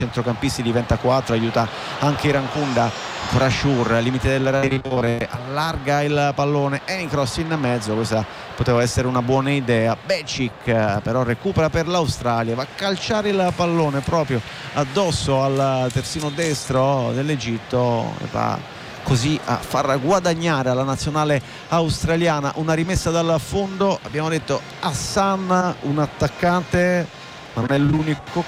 centrocampisti diventa 4, aiuta anche Irankunda. Krashur al limite del rigore, allarga il pallone e in cross in mezzo. Questa poteva essere una buona idea. Becic però recupera per l'Australia, va a calciare il pallone proprio addosso al terzino destro dell'Egitto e va così a far guadagnare alla nazionale australiana. Una rimessa dal fondo, abbiamo detto Hassan, un attaccante, ma non è l'unico